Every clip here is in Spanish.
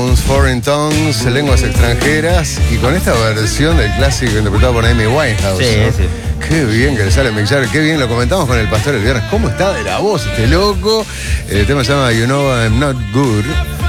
Foreign Tongues, lenguas extranjeras, y con esta versión del clásico interpretado por Amy Winehouse. Sí, ¿no? sí. Qué bien que le sale Mick Jagger, qué bien lo comentamos con el pastor el viernes. ¿Cómo está de la voz este loco? El tema se llama You Know I'm Not Good.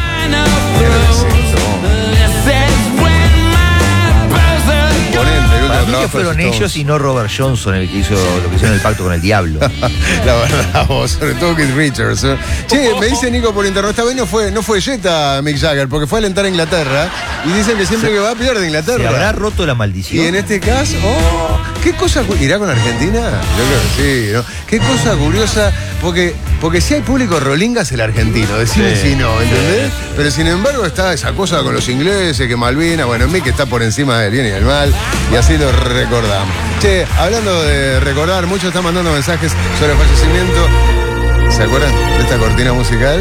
Para mí que fueron ellos y no Robert Johnson el que hizo lo que hicieron el pacto con el diablo. La verdad, vos, sobre todo Keith Richards. Che, me dice Nico por internet, esta vez no fue Jetta Mick Jagger, porque fue a alentar a Inglaterra y dicen que siempre que va pierde Inglaterra. ¿Se habrá roto la maldición? Y en este caso, qué cosa, ¿irá con Argentina? Yo creo que sí, ¿no? Qué cosa curiosa, porque si hay público rolinga es el argentino, decime si no, ¿entendés? Pero sin embargo está esa cosa con los ingleses, que Malvinas, bueno, Mick está por encima del bien y del mal, y así lo recordamos. Che, hablando de recordar, muchos están mandando mensajes sobre el fallecimiento. ¿Se acuerdan de esta cortina musical?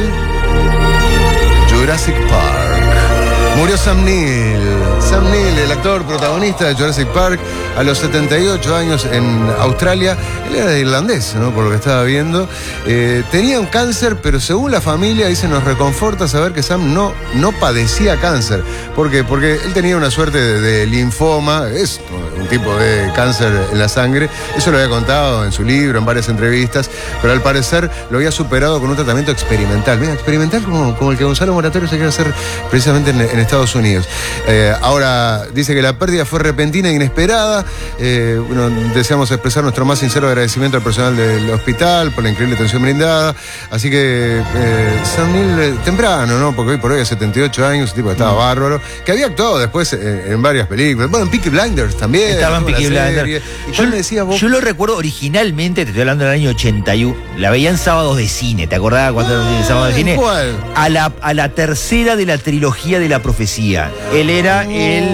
Jurassic Park. Murió Sam Neill. Sam Neill, el actor protagonista de Jurassic Park, a los 78 años en Australia. Él era irlandés, ¿no? Por lo que estaba viendo. Tenía un cáncer, pero según la familia, dice, nos reconforta saber que Sam no padecía cáncer. ¿Por qué? Porque él tenía una suerte de linfoma, es un tipo de cáncer en la sangre. Eso lo había contado en su libro, en varias entrevistas, pero al parecer lo había superado con un tratamiento experimental. Mira, experimental como el que Gonzalo Moratorio se quiere hacer precisamente en Estados Unidos. Ahora dice que la pérdida fue repentina e inesperada. Bueno, deseamos expresar nuestro más sincero agradecimiento al personal del hospital por la increíble atención brindada. Así que Sam Neill temprano, ¿no? Porque hoy por hoy a 78 años, el tipo estaba bárbaro, que había actuado después en varias películas. Bueno, en Peaky Blinders también. Estaba en Peaky Blinders. Yo lo recuerdo originalmente, te estoy hablando del año 81, la veía en sábados de cine, ¿te acordabas cuando era sábado de cine? ¿Cuál? A la tercera de la trilogía de la profecía. Él era él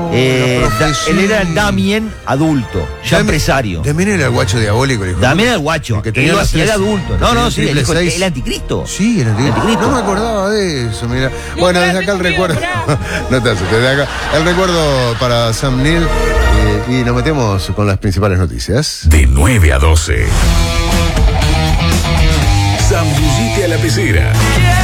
era Damien adulto, ya empresario. Damien era el guacho diabólico, el hijo. Damien era el guacho, que él lo hacía de adulto. Sí, el anticristo. Sí, el anticristo. No me acordaba de eso, mira. Bueno, desde acá el recuerdo. No te asustes, desde acá el recuerdo para Sam Neill. Y nos metemos con las principales noticias. De 9 a 12. Zambullite a la pecera.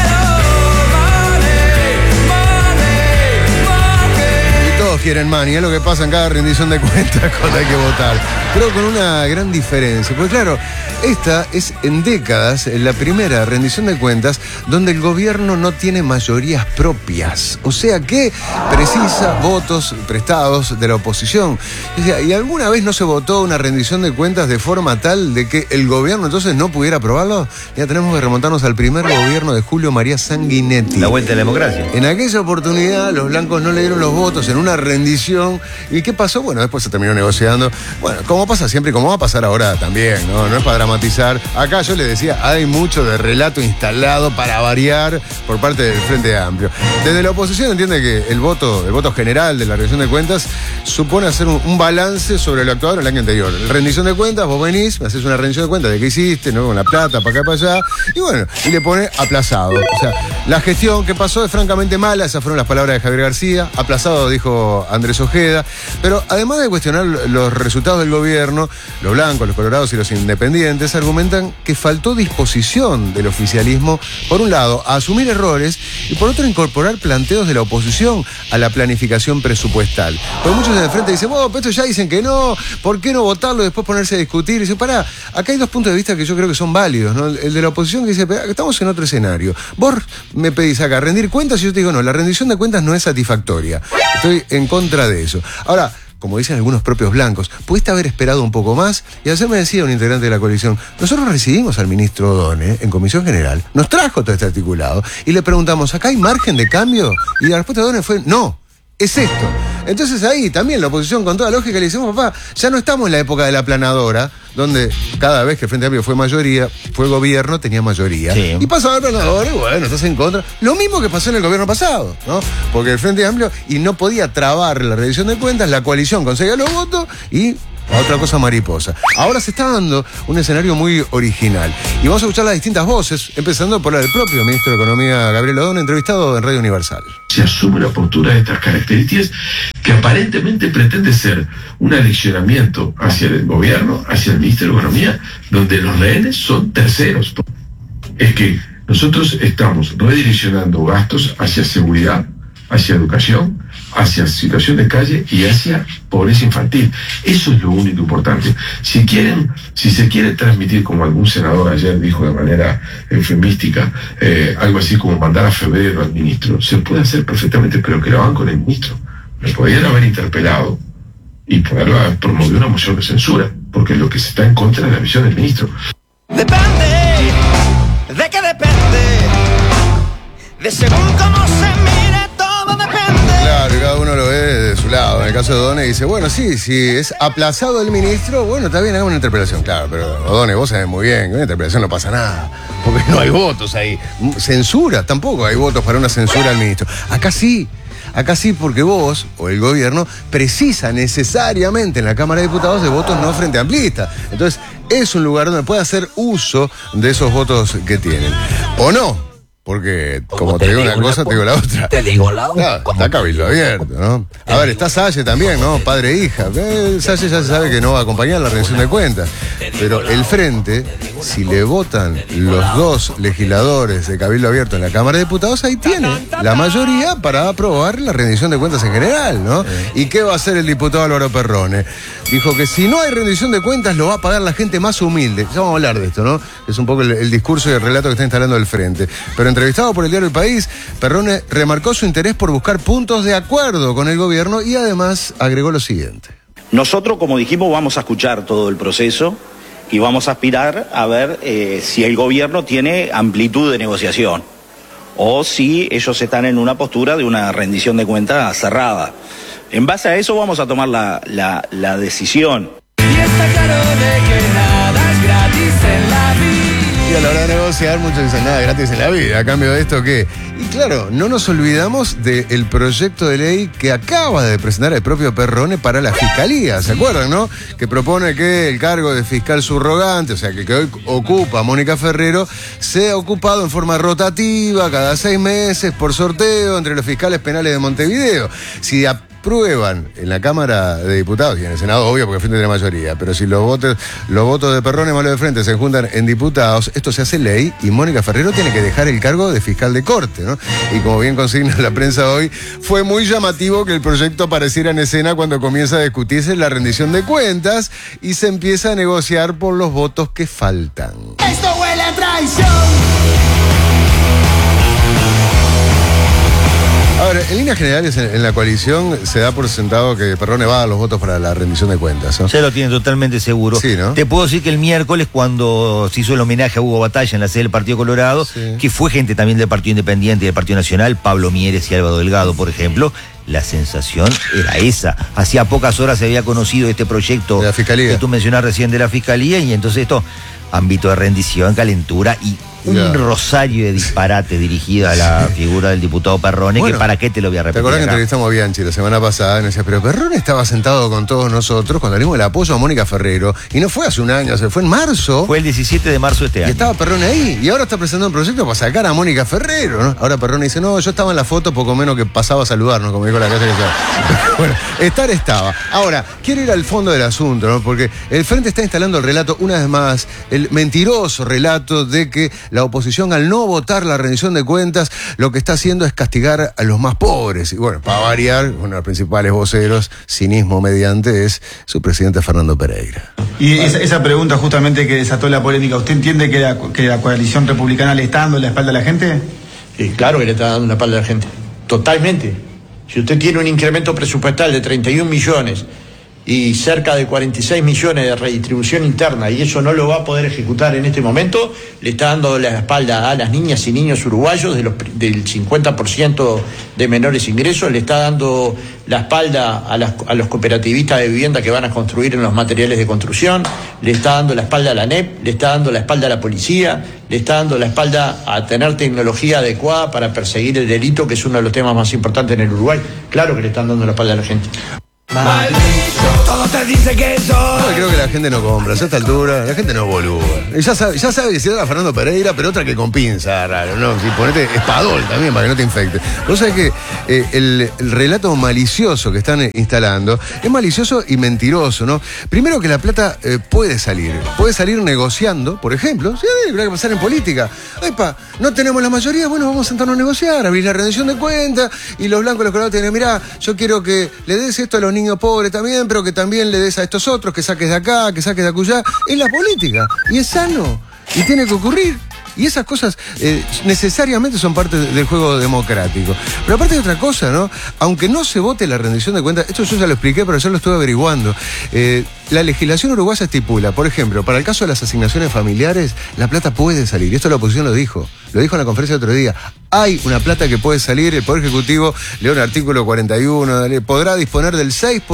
Todos quieren money, es lo que pasa en cada rendición de cuentas cuando hay que votar. Pero con una gran diferencia, porque claro, esta es en décadas la primera rendición de cuentas donde el gobierno no tiene mayorías propias. O sea que precisa votos prestados de la oposición. O sea, ¿y alguna vez no se votó una rendición de cuentas de forma tal de que el gobierno entonces no pudiera aprobarlo? Ya tenemos que remontarnos al primer gobierno de Julio María Sanguinetti. La vuelta de la democracia. En aquella oportunidad los blancos no le dieron los votos en una rendición. ¿Y qué pasó? Bueno, después se terminó negociando. Bueno, como pasa siempre y como va a pasar ahora también, ¿no? No es para dramatizar. Acá yo le decía, hay mucho de relato instalado para variar por parte del Frente Amplio. Desde la oposición entiende que el voto general de la rendición de cuentas supone hacer un balance sobre lo actuado en el año anterior. La rendición de cuentas, vos venís, me haces una rendición de cuentas de qué hiciste, ¿no? Con la plata, para acá, para allá, y bueno, y le pone aplazado. O sea, la gestión que pasó es francamente mala, esas fueron las palabras de Javier García. Aplazado, dijo Andrés Ojeda. Pero además de cuestionar los resultados del gobierno, los blancos, los colorados y los independientes argumentan que faltó disposición del oficialismo, por un lado, a asumir errores y por otro, a incorporar planteos de la oposición a la planificación presupuestal. Porque muchos en el frente dicen, pero estos ya dicen que no, ¿por qué no votarlo y después ponerse a discutir? Y dicen, pará, acá hay dos puntos de vista que yo creo que son válidos, ¿no? El de la oposición que dice, estamos en otro escenario. Vos me pedís acá rendir cuentas y yo te digo, no, la rendición de cuentas no es satisfactoria. Estoy en contra de eso. Ahora, como dicen algunos propios blancos, pudiste haber esperado un poco más. Y ayer me decía un integrante de la coalición, nosotros recibimos al ministro O'Donnell en Comisión General, nos trajo todo este articulado y le preguntamos, ¿acá hay margen de cambio? Y la respuesta de O'Donnell fue, no, es esto. Entonces ahí también la oposición con toda lógica le decimos, papá, ya no estamos en la época de la aplanadora, donde cada vez que el Frente Amplio fue mayoría, fue gobierno, tenía mayoría. Sí. Y pasaba el planador y bueno, estás en contra. Lo mismo que pasó en el gobierno pasado, ¿no? Porque el Frente Amplio y no podía trabar la rendición de cuentas, la coalición conseguía los votos y otra cosa mariposa. Ahora se está dando un escenario muy original. Y vamos a escuchar las distintas voces, empezando por la del propio ministro de Economía, Gabriel O'Donnell, entrevistado en Radio Universal. Se asume una postura de estas características que aparentemente pretende ser un aleccionamiento hacia el gobierno, hacia el ministro de Economía, donde los rehenes son terceros. Es que nosotros estamos redireccionando gastos hacia seguridad, hacia educación, hacia situación de calle y hacia pobreza infantil. Eso es lo único importante. Si se quiere transmitir, como algún senador ayer dijo de manera eufemística, algo así como mandar a febrero al ministro, se puede hacer perfectamente, pero que lo hagan con el ministro. Me podrían haber interpelado y poder promover una moción de censura, porque lo que se está en contra de la visión del ministro. Depende, ¿de qué depende? De según cómo se mire, todo depende. Claro, y cada uno lo ve de su lado. En el caso de O'Donnell dice, bueno, sí, si es aplazado el ministro, bueno, está bien, hagamos una interpelación. Claro, pero O'Donnell, vos sabés muy bien que en una interpelación no pasa nada, porque no hay votos ahí. Censura, tampoco hay votos para una censura al ministro. Acá sí, porque vos o el gobierno precisa necesariamente en la Cámara de Diputados de votos no frente amplistas. Entonces, es un lugar donde puede hacer uso de esos votos que tienen. ¿O no? Porque, como te digo una cosa, te digo la otra. Te digo la otra. Claro, está cabildo abierto, ¿no? A ver, está Salle también, ¿no? Padre e hija. Salle ya se sabe que no va a acompañar la rendición de cuentas. Pero el Frente, si le votan los dos legisladores de cabildo abierto en la Cámara de Diputados, ahí tiene la mayoría para aprobar la rendición de cuentas en general, ¿no? ¿Y qué va a hacer el diputado Álvaro Perrone? Dijo que si no hay rendición de cuentas, lo va a pagar la gente más humilde. Ya vamos a hablar de esto, ¿no? Es un poco el discurso y el relato que está instalando el Frente. Pero entrevistado por el diario El País, Perrone remarcó su interés por buscar puntos de acuerdo con el gobierno y además agregó lo siguiente. Nosotros, como dijimos, vamos a escuchar todo el proceso y vamos a aspirar a ver si el gobierno tiene amplitud de negociación o si ellos están en una postura de una rendición de cuentas cerrada. En base a eso vamos a tomar la decisión. Y está claro de que nada es gratis en la vida. Y a la hora de negociar, muchos dicen nada gratis en la vida. ¿A cambio de esto qué? Y claro, no nos olvidamos del proyecto de ley que acaba de presentar el propio Perrone para la Fiscalía. ¿Se acuerdan, no? Que propone que el cargo de fiscal subrogante, o sea, que hoy ocupa Mónica Ferrero, sea ocupado en forma rotativa cada 6 meses por sorteo entre los fiscales penales de Montevideo. Si aprueban en la Cámara de Diputados y en el Senado, obvio, porque el Frente tiene mayoría, pero si los votos de Perrone más los de Frente se juntan en diputados, esto se hace ley y Mónica Ferrero tiene que dejar el cargo de fiscal de corte, ¿no? Y como bien consigna la prensa hoy, fue muy llamativo que el proyecto apareciera en escena cuando comienza a discutirse la rendición de cuentas y se empieza a negociar por los votos que faltan. Esto huele a traición. Ahora, en líneas generales, en la coalición se da por sentado que Perrone va a dar los votos para la rendición de cuentas, ¿no? Ya lo tienen totalmente seguro. Sí, ¿no? Te puedo decir que el miércoles, cuando se hizo el homenaje a Hugo Batalla en la sede del Partido Colorado, sí, que fue gente también del Partido Independiente y del Partido Nacional, Pablo Mieres y Álvaro Delgado, por ejemplo, la sensación era esa. Hacía pocas horas se había conocido este proyecto de la Fiscalía que tú mencionás recién de la Fiscalía, y entonces esto, ámbito de rendición, calentura y un rosario de disparate dirigido a la figura del diputado Perrone, bueno, que para qué te lo voy a repetir. ¿Te acordás que acá? entrevistamos a Bianchi la semana pasada? Y nos decía, pero Perrone estaba sentado con todos nosotros cuando le dimos el apoyo a Mónica Ferrero, y no fue hace un año, se fue en marzo. Fue el 17 de marzo de este Y año. estaba Perrone ahí, y ahora está presentando un proyecto para sacar a Mónica Ferrero, ¿no? Ahora Perrone dice, no, yo estaba en la foto, poco menos que pasaba a saludarnos, como dijo la casa que ya. Bueno, estar estaba. Ahora, quiero ir al fondo del asunto, ¿no? Porque el Frente está instalando el relato, una vez más, el mentiroso relato de que la oposición, al no votar la rendición de cuentas, lo que está haciendo es castigar a los más pobres. Y bueno, para variar, uno de los principales voceros, cinismo mediante, es su presidente Fernando Pereira. Y esa pregunta justamente que desató la polémica, ¿usted entiende que la coalición republicana le está dando la espalda a la gente? Claro que le está dando la espalda a la gente, totalmente. Si usted tiene un incremento presupuestal de 31 millones y cerca de 46 millones de redistribución interna, y eso no lo va a poder ejecutar en este momento, le está dando la espalda a las niñas y niños uruguayos del 50% de menores ingresos, le está dando la espalda a los cooperativistas de vivienda que van a construir en los materiales de construcción, le está dando la espalda a la ANEP, le está dando la espalda a la policía, le está dando la espalda a tener tecnología adecuada para perseguir el delito, que es uno de los temas más importantes en el Uruguay. Claro que le están dando la espalda a la gente. Todo te dice que soy. Yo creo que la gente no compra, a esta altura, la gente no es boluda. Y ya sabe decir a Fernando Pereira, pero otra que con pinza, raro, ¿no? Si ponete espadol también para que no te infecte. Vos sabés que el relato malicioso que están instalando es malicioso y mentiroso, ¿no? Primero que la plata puede salir negociando, por ejemplo, sí, habrá que pasar en política. Epa, no tenemos la mayoría, bueno, vamos a sentarnos a negociar, abrir la rendición de cuentas, y los blancos y los colorados tienen, mirá, yo quiero que le des esto a los niños pobres también, pero que también le des a estos otros, que saques de acá, que saques de acullá. Es la política, y es sano, y tiene que ocurrir. Y esas cosas necesariamente son parte del juego democrático. Pero aparte de otra cosa, ¿no? Aunque no se vote la rendición de cuentas, esto yo ya lo expliqué, pero yo lo estuve averiguando. La legislación uruguaya estipula, por ejemplo, para el caso de las asignaciones familiares, la plata puede salir. Y esto la oposición lo dijo en la conferencia el otro día. Hay una plata que puede salir, el Poder Ejecutivo, leo el artículo 41, podrá disponer del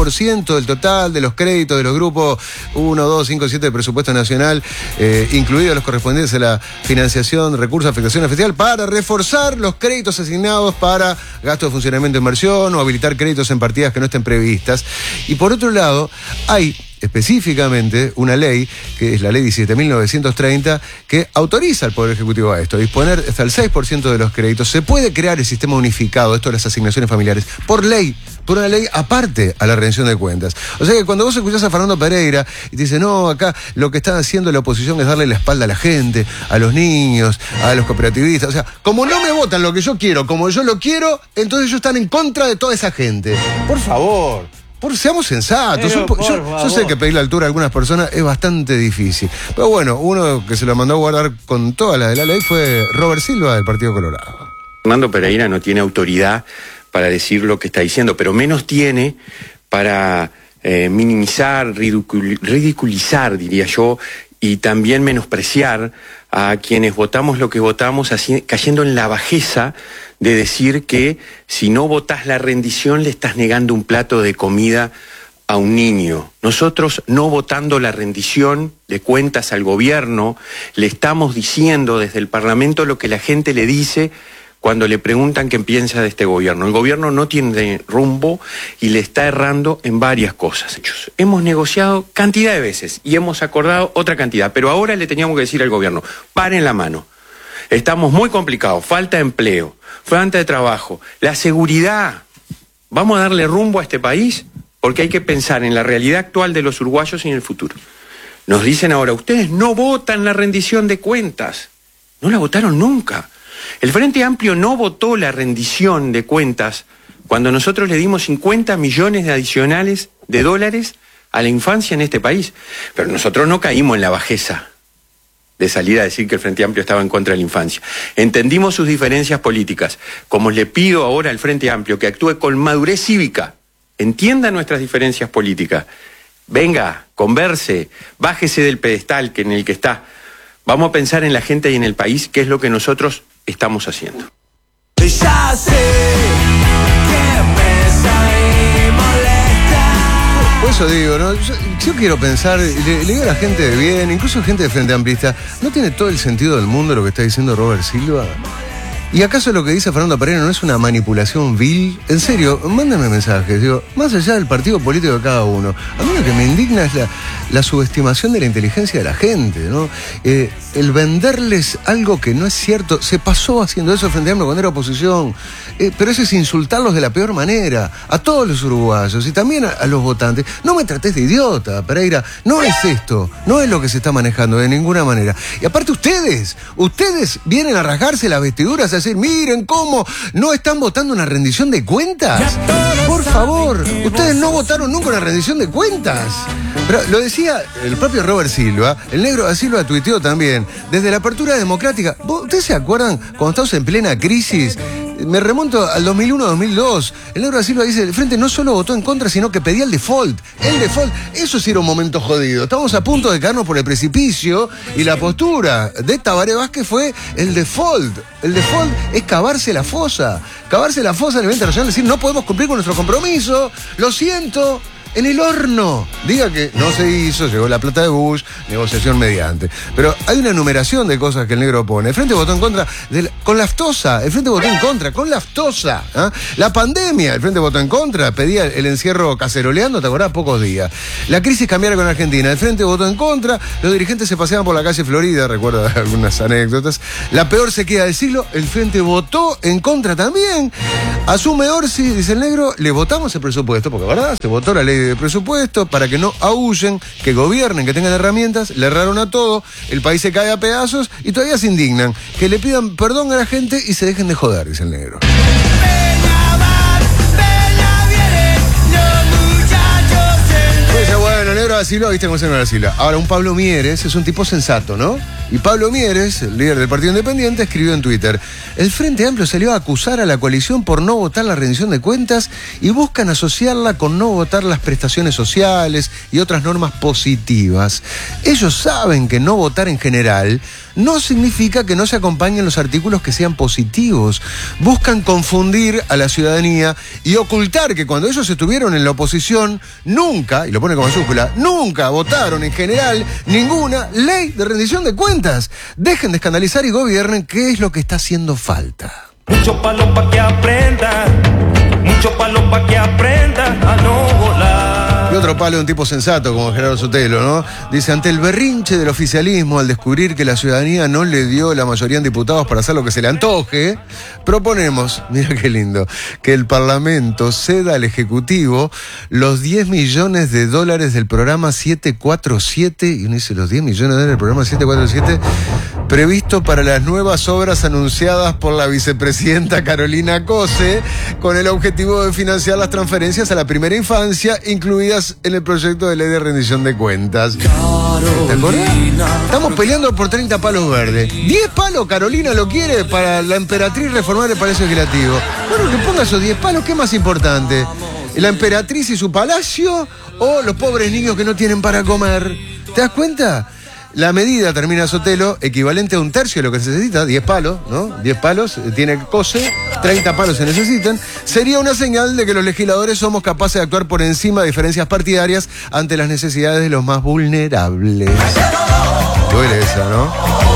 6% del total de los créditos de los grupos 1, 2, 5, 7 del presupuesto nacional, incluidos los correspondientes a la financiación, recursos, afectación especial, para reforzar los créditos asignados para gastos de funcionamiento e inversión o habilitar créditos en partidas que no estén previstas. Y por otro lado, hay específicamente una ley, que es la ley 17.930, que autoriza al Poder Ejecutivo a esto, disponer hasta el 6% de los créditos. Se puede crear el sistema unificado, esto de las asignaciones familiares, por ley, por una ley aparte a la rendición de cuentas. O sea que cuando vos escuchás a Fernando Pereira y te dice, no, acá lo que está haciendo la oposición es darle la espalda a la gente, a los niños, a los cooperativistas. O sea, como no me votan lo que yo quiero, como yo lo quiero, entonces ellos están en contra de toda esa gente. Por favor. Seamos sensatos. Yo sé que pedir la altura a algunas personas es bastante difícil. Pero bueno, uno que se lo mandó a guardar con toda la de la ley fue Robert Silva, del Partido Colorado. Fernando Pereira no tiene autoridad para decir lo que está diciendo, pero menos tiene para minimizar, ridiculizar, diría yo, y también menospreciar a quienes votamos lo que votamos, así, cayendo en la bajeza de decir que si no votás la rendición le estás negando un plato de comida a un niño. Nosotros, no votando la rendición de cuentas al gobierno, le estamos diciendo desde el Parlamento lo que la gente le dice cuando le preguntan qué piensa de este gobierno. El gobierno no tiene rumbo y le está errando en varias cosas. Hemos negociado cantidad de veces y hemos acordado otra cantidad, pero ahora le teníamos que decir al gobierno, paren la mano. Estamos muy complicados, falta de empleo, falta de trabajo, la seguridad. ¿Vamos a darle rumbo a este país? Porque hay que pensar en la realidad actual de los uruguayos y en el futuro. Nos dicen ahora, ustedes no votan la rendición de cuentas. No la votaron nunca. El Frente Amplio no votó la rendición de cuentas cuando nosotros le dimos 50 millones de adicionales de dólares a la infancia en este país. Pero nosotros no caímos en la bajeza de salir a decir que el Frente Amplio estaba en contra de la infancia. Entendimos sus diferencias políticas. Como le pido ahora al Frente Amplio que actúe con madurez cívica, entienda nuestras diferencias políticas, venga, converse, bájese del pedestal en el que está. Vamos a pensar en la gente y en el país, que es lo que nosotros estamos haciendo. Ya sé que pesa y molesta. Por eso digo, ¿no? Yo quiero pensar, le digo a la gente de bien, incluso gente de Frente Amplista, ¿no tiene todo el sentido del mundo lo que está diciendo Robert Silva? ¿Y acaso lo que dice Fernando Pereira no es una manipulación vil? En serio, mándenme mensajes. Digo, más allá del partido político de cada uno, a mí lo que me indigna es la subestimación de la inteligencia de la gente, ¿no? El venderles algo que no es cierto. Se pasó haciendo eso Frente Amplio cuando era oposición. Pero eso es insultarlos de la peor manera. A todos los uruguayos y también a los votantes. No me trates de idiota, Pereira. No es esto. No es lo que se está manejando de ninguna manera. Y aparte ustedes vienen a rasgarse las vestiduras, a decir, miren cómo no están votando una rendición de cuentas. Por favor, ustedes no votaron nunca una rendición de cuentas. Pero lo decía el propio Robert Silva, el negro da Silva tuiteó también, desde la apertura democrática. ¿Ustedes se acuerdan cuando estamos en plena crisis? Me remonto al 2001-2002. El negro da Silva dice, el Frente no solo votó en contra, sino que pedía el default. El default, eso sí era un momento jodido. Estábamos a punto de caernos por el precipicio y la postura de Tabaré Vázquez fue el default. El default es cavarse la fosa. Cavarse la fosa en el evento nacional, decir, no podemos cumplir con nuestro compromiso. Lo siento. en el horno. Diga que no se hizo, llegó la plata de Bush, negociación mediante. Pero hay una enumeración de cosas que el negro pone. El Frente votó en contra con Laftosa. El Frente votó en contra con Laftosa. ¿Ah? La pandemia, el Frente votó en contra, pedía el encierro caceroleando, ¿te acordás? Pocos días. La crisis cambiaria con Argentina. El Frente votó en contra, los dirigentes se paseaban por la calle Florida, recuerdo algunas anécdotas. La peor sequía del siglo, el Frente votó en contra también. Asume Orsi, dice el negro, le votamos el presupuesto, porque verdad, se votó la ley de presupuesto para que no aúllen, que gobiernen, que tengan herramientas, le erraron a todo, el país se cae a pedazos y todavía se indignan. Que le pidan perdón a la gente y se dejen de joder, dice el negro. Bueno, el negro vaciló, viste cómo se llama vacila. Ahora, un Pablo Mieres es un tipo sensato, ¿no? Y Pablo Mieres, el líder del Partido Independiente, escribió en Twitter: el Frente Amplio salió a acusar a la coalición por no votar la rendición de cuentas y buscan asociarla con no votar las prestaciones sociales y otras normas positivas. Ellos saben que no votar en general no significa que no se acompañen los artículos que sean positivos. Buscan confundir a la ciudadanía y ocultar que cuando ellos estuvieron en la oposición, nunca, y lo pone con mayúscula, nunca votaron en general ninguna ley de rendición de cuentas. Dejen de escandalizar y gobiernen, que es lo que está haciendo falta. Mucho palo pa' que aprenda, mucho palo pa' que aprenda a no volar. Y otro palo de un tipo sensato como Gerardo Sotelo, ¿no? Dice: ante el berrinche del oficialismo al descubrir que la ciudadanía no le dio la mayoría en diputados para hacer lo que se le antoje, proponemos, mira qué lindo, que el Parlamento ceda al Ejecutivo los $10 millones del programa 747, y uno dice, los $10 millones del programa 747, previsto para las nuevas obras anunciadas por la vicepresidenta Carolina Cose, con el objetivo de financiar las transferencias a la primera infancia, incluidas en el proyecto de ley de rendición de cuentas. ¿Te acordás? Estamos peleando por 30 palos verdes. 10 palos, Carolina lo quiere para la emperatriz reformar el Palacio Legislativo. Bueno, que ponga esos 10 palos, ¿qué es más importante? ¿La emperatriz y su palacio o los pobres niños que no tienen para comer? ¿Te das cuenta? La medida, termina Sotelo, equivalente a un tercio de lo que se necesita, 10 palos, ¿no? 10 palos, tiene COSE, 30 palos se necesitan. Sería una señal de que los legisladores somos capaces de actuar por encima de diferencias partidarias ante las necesidades de los más vulnerables. Duele esa, ¿no?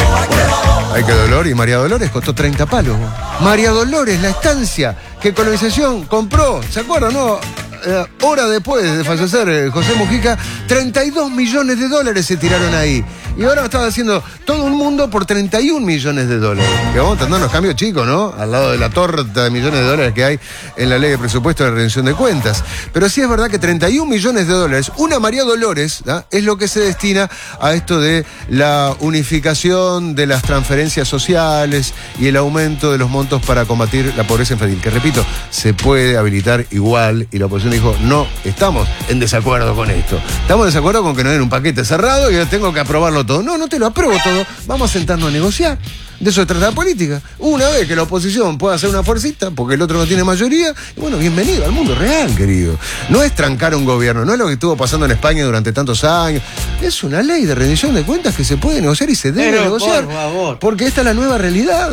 Bueno, hay que dolor, y María Dolores costó 30 palos. María Dolores, la estancia que Colonización compró, ¿se acuerdan, no? Hora después de fallecer José Mujica, $32 millones se tiraron ahí. Y ahora estaba haciendo todo un mundo por $31 millones. Que vamos a tenernos cambios chicos, ¿no? Al lado de la torta de millones de dólares que hay en la ley de presupuesto de rendición de cuentas. Pero sí es verdad que $31 millones, una María Dolores, ¿no?, es lo que se destina a esto de la unificación de las transferencias sociales y el aumento de los montos para combatir la pobreza infantil. Que repito, se puede habilitar igual, y la oposición dijo: no, estamos en desacuerdo con esto. Estamos en desacuerdo con que no den un paquete cerrado y yo tengo que aprobarlo todo. No, no te lo apruebo todo. Vamos a sentarnos a negociar. De eso se trata la política. Una vez que la oposición pueda hacer una fuercita, porque el otro no tiene mayoría, y bueno, bienvenido al mundo real, querido. No es trancar un gobierno, no es lo que estuvo pasando en España durante tantos años. Es una ley de rendición de cuentas que se puede negociar y se debe negociar. Por favor. Porque esta es la nueva realidad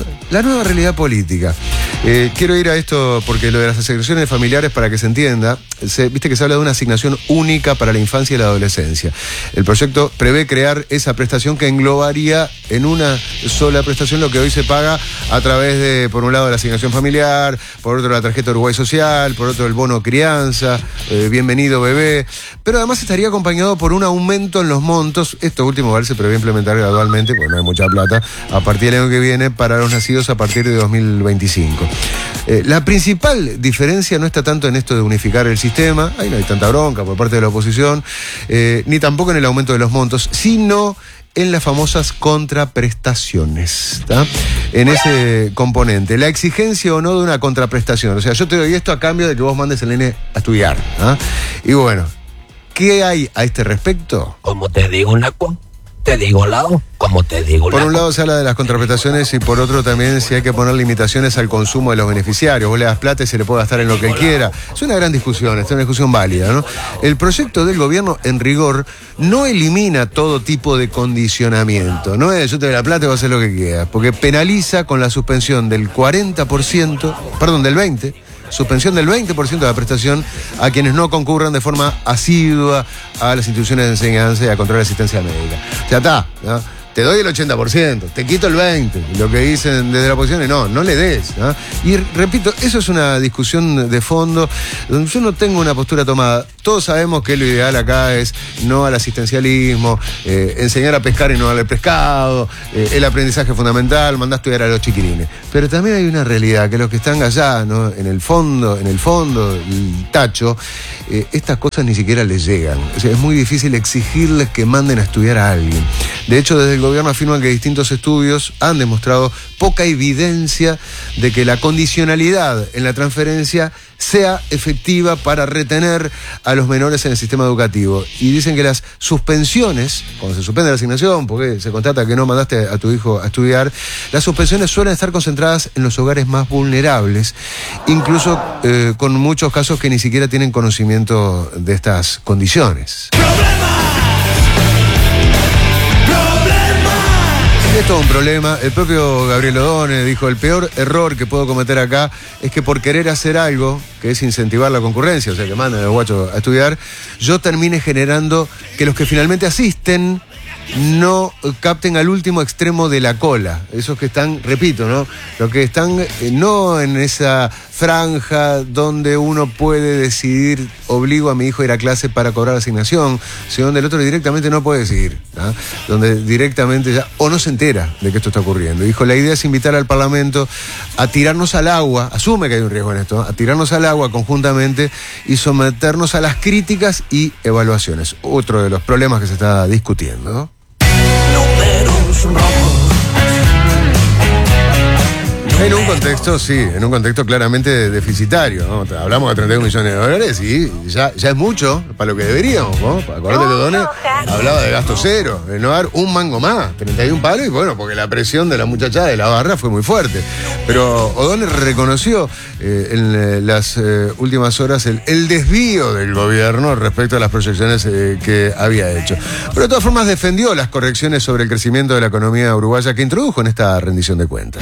política. Quiero ir a esto porque lo de las asignaciones familiares, para que se entienda, viste que se habla de una asignación única para la infancia y la adolescencia. El proyecto prevé crear esa prestación que englobaría en una sola prestación lo que hoy se paga a través de, por un lado, la asignación familiar, por otro la tarjeta Uruguay Social, por otro el bono crianza, bienvenido bebé, pero además estaría acompañado por un aumento en los montos. Esto último, ¿vale?, se prevé implementar gradualmente, porque no hay mucha plata, a partir del año que viene para los nacidos a partir de 2025. La principal diferencia no está tanto en esto de unificar el sistema, ahí no hay tanta bronca por parte de la oposición, ni tampoco en el aumento de los montos, sino en las famosas contraprestaciones, ¿tá? En ese componente, la exigencia o no de una contraprestación. O sea, yo te doy esto a cambio de que vos mandes al nene a estudiar, ¿ah? Y bueno, ¿qué hay a este respecto? Como te digo te digo lado, como te digo. Por un lado se habla de las contraprestaciones y por otro también si hay que poner limitaciones al consumo de los beneficiarios. Vos le das plata y se le puede gastar en lo que él quiera. Es una gran discusión, es una discusión válida, ¿no? El proyecto del gobierno, en rigor, no elimina todo tipo de condicionamiento. No es: yo te doy la plata y vas a hacer lo que quieras. Porque penaliza con la suspensión del 40%, perdón, del 20%, suspensión del 20% de la prestación a quienes no concurran de forma asidua a las instituciones de enseñanza y a control de asistencia médica. Ya está, ¿no? Te doy el 80%, te quito el 20%. Lo que dicen desde la oposición es no le des, ¿no? Y repito, eso es una discusión de fondo donde yo no tengo una postura tomada. Todos sabemos que lo ideal acá es no al asistencialismo, enseñar a pescar y no al pescado, el aprendizaje fundamental, mandar a estudiar a los chiquilines. Pero también hay una realidad, que los que están allá, ¿no? en el fondo, el tacho, estas cosas ni siquiera les llegan. O sea, es muy difícil exigirles que manden a estudiar a alguien. De hecho, desde el gobierno afirman que distintos estudios han demostrado poca evidencia de que la condicionalidad en la transferencia sea efectiva para retener a los menores en el sistema educativo. Y dicen que las suspensiones, cuando se suspende la asignación, porque se constata que no mandaste a tu hijo a estudiar, las suspensiones suelen estar concentradas en los hogares más vulnerables, incluso con muchos casos que ni siquiera tienen conocimiento de estas condiciones. Esto es un problema. El propio Gabriel Odone dijo: el peor error que puedo cometer acá es que por querer hacer algo, que es incentivar la concurrencia, o sea, que manden a los guachos a estudiar, yo termine generando que los que finalmente asisten no capten al último extremo de la cola. Esos que están, repito, ¿no? Los que están no en esa franja donde uno puede decidir, obligo a mi hijo a ir a clase para cobrar asignación, sino donde el otro directamente no puede decidir, ¿no? Donde directamente ya, o no se entera de que esto está ocurriendo. Dijo, la idea es invitar al Parlamento a tirarnos al agua, asume que hay un riesgo en esto, ¿no? A tirarnos al agua conjuntamente y someternos a las críticas y evaluaciones. Otro de los problemas que se está discutiendo, ¿no? En un contexto, sí, en un contexto claramente deficitario, ¿no? Hablamos de 31 millones de dólares y ya es mucho para lo que deberíamos, ¿no? Acordate que Odone hablaba de gasto cero, de no dar un mango más, 31 palos, y bueno, porque la presión de la muchachada de la barra fue muy fuerte. Pero Odone reconoció en las últimas horas el desvío del gobierno respecto a las proyecciones que había hecho. Pero de todas formas defendió las correcciones sobre el crecimiento de la economía uruguaya que introdujo en esta rendición de cuentas.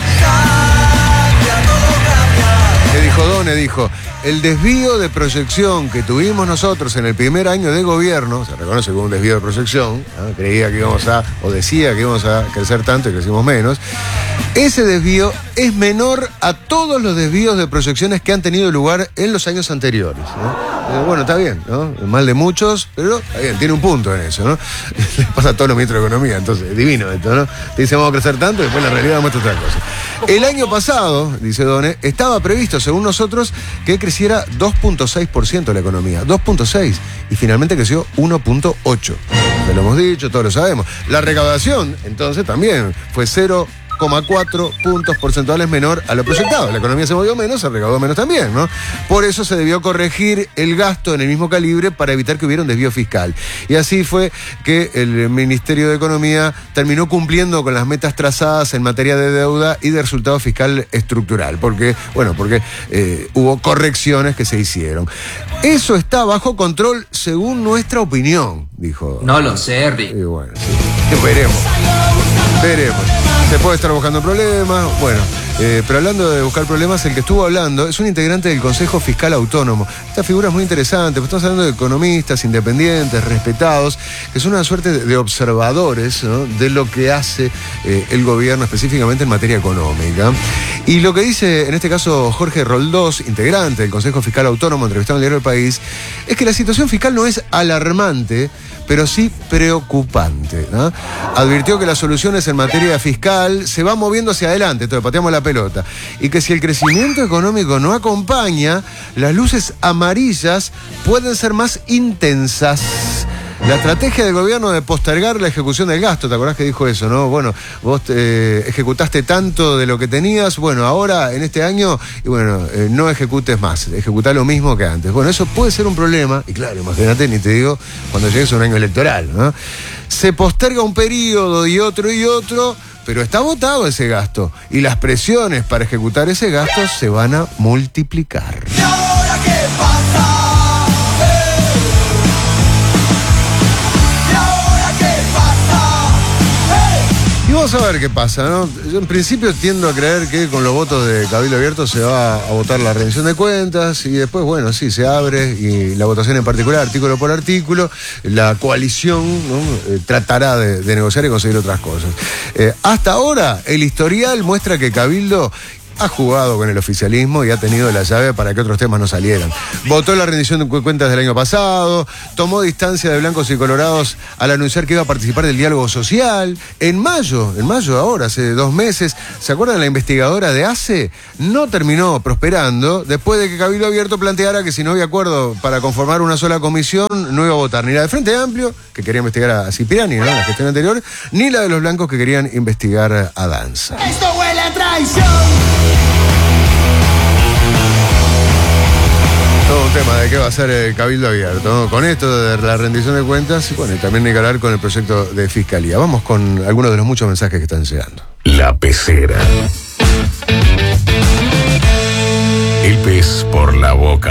¿Qué dijo Odone? Dijo, el desvío de proyección que tuvimos nosotros en el primer año de gobierno, se reconoce como un desvío de proyección, ¿no? Creía que íbamos o decía que íbamos a crecer tanto y crecimos menos, ese desvío es menor a todos los desvíos de proyecciones que han tenido lugar en los años anteriores, ¿no? Bueno, está bien, ¿no? Mal de muchos, pero está bien, tiene un punto en eso, ¿no? Le pasa a todos los ministros de Economía, entonces, divino esto, ¿no? Te dicen vamos a crecer tanto y después la realidad muestra otra cosa. El año pasado, dice Odone, estaba previsto, según nosotros, que creciera 2.6% la economía, 2.6%, y finalmente creció 1.8%. Ya lo hemos dicho, todos lo sabemos. La recaudación, entonces, también fue 0,4 puntos porcentuales menor a lo proyectado. La economía se movió menos, se recaudó menos también, ¿no? Por eso se debió corregir el gasto en el mismo calibre para evitar que hubiera un desvío fiscal. Y así fue que el Ministerio de Economía terminó cumpliendo con las metas trazadas en materia de deuda y de resultado fiscal estructural. Porque hubo correcciones que se hicieron. Eso está bajo control según nuestra opinión, dijo. No lo sé, Rick. Y bueno, sí. Veremos. Se puede estar buscando problemas, bueno, pero hablando de buscar problemas, el que estuvo hablando es un integrante del Consejo Fiscal Autónomo. Esta figura es muy interesante, porque estamos hablando de economistas independientes, respetados, que son una suerte de observadores, ¿no? De lo que hace el gobierno específicamente en materia económica. Y lo que dice, en este caso, Jorge Roldós, integrante del Consejo Fiscal Autónomo, entrevistado en el diario El País, es que la situación fiscal no es alarmante, pero sí preocupante, ¿no? Advirtió que las soluciones en materia fiscal se van moviendo hacia adelante, entonces pateamos la pelota, y que si el crecimiento económico no acompaña, las luces amarillas pueden ser más intensas. La estrategia del gobierno de postergar la ejecución del gasto, ¿te acordás que dijo eso, no? Bueno, vos ejecutaste tanto de lo que tenías, bueno, ahora en este año, y bueno, no ejecutes más, ejecutá lo mismo que antes. Bueno, eso puede ser un problema, y claro, imagínate, ni te digo, cuando llegues a un año electoral, ¿no? Se posterga un periodo y otro, pero está votado ese gasto, y las presiones para ejecutar ese gasto se van a multiplicar. ¿Y ahora qué pasa? Vamos a ver qué pasa, ¿no? Yo en principio tiendo a creer que con los votos de Cabildo Abierto se va a votar la rendición de cuentas y después, bueno, sí, se abre y la votación en particular, artículo por artículo, la coalición, ¿no? Tratará de negociar y conseguir otras cosas. Hasta ahora, el historial muestra que Cabildo ha jugado con el oficialismo y ha tenido la llave para que otros temas no salieran. Votó la rendición de cuentas del año pasado, tomó distancia de blancos y colorados al anunciar que iba a participar del diálogo social. En mayo ahora, hace 2 meses, ¿se acuerdan? La investigadora de ACE no terminó prosperando después de que Cabildo Abierto planteara que si no había acuerdo para conformar una sola comisión, no iba a votar ni la del Frente Amplio, que quería investigar a Cipriani, ¿no? La gestión anterior, ni la de los blancos que querían investigar a Danza. Esto huele a traición. Todo un tema de qué va a ser el Cabildo Abierto, ¿no? Con esto de la rendición de cuentas y bueno, y también hay que hablar con el proyecto de fiscalía. Vamos con algunos de los muchos mensajes que están llegando. La Pecera. El pez por la boca.